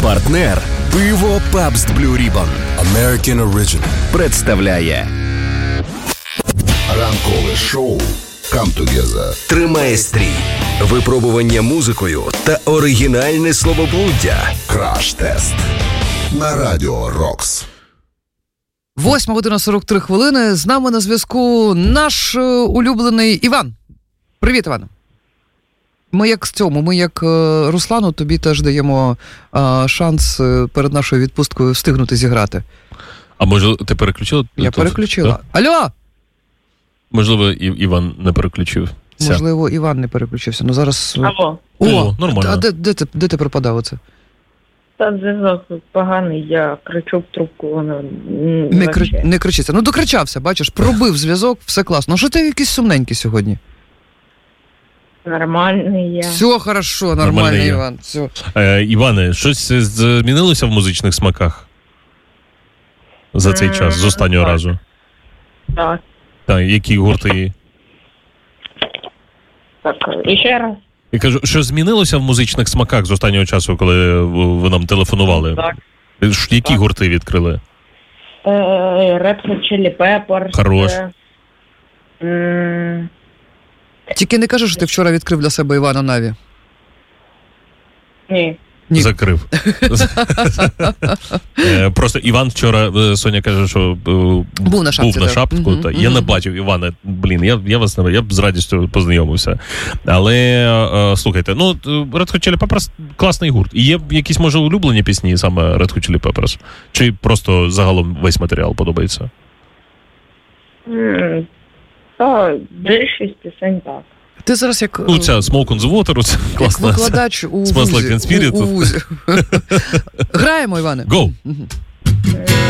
Партнер пиво Pabst Blue Ribbon American Original представляє ранкове шоу Come Together. Тримає стрій, випробування музикою та оригінальне словоблуддя. Краш-тест на Радіо Рокс. 8:43. З нами на зв'язку наш улюблений Іван. Привіт, Іван. Ми як Руслану, тобі теж даємо шанс перед нашою відпусткою встигнути зіграти. А може ти переключила? Я переключила. Алло! Можливо, Іван не переключив. Можливо, Іван не переключився. Ну зараз... Алло. О, нормально. А де ти пропадав оце? Та зв'язок поганий, я кричу в трубку, воно Не кричиться. Ну докричався, бачиш, пробив зв'язок, все класно. Ну що ти якийсь сумненький сьогодні? Нормальний я. Все хорошо, нормальний Іван. Все. Іване, щось змінилося в музичних смаках за цей час, з останнього разу? Так. Так, які гурти? Так, і ще раз. Я кажу, що змінилося в музичних смаках з останнього часу, коли ви нам телефонували? Так. Які гурти відкрили? Red Hot Chili Peppers. Хорош. Тільки не кажи, що ти вчора відкрив для себе Івана Наві. Ні. Закрив. Просто Іван вчора, Соня каже, що був на шапку. Я не бачив Івана. Я б з радістю познайомився. Але, слухайте, Red Hot Chili Peppers класний гурт. І є якісь, може, улюблені пісні саме Red Hot Chili Peppers? Чи просто загалом весь матеріал подобається? Більшість пісень так. Ти зараз як... Ця Smoke on the Water, це класна. Як викладач у Smells Like Teen Spirit. Граємо, Іване. Go!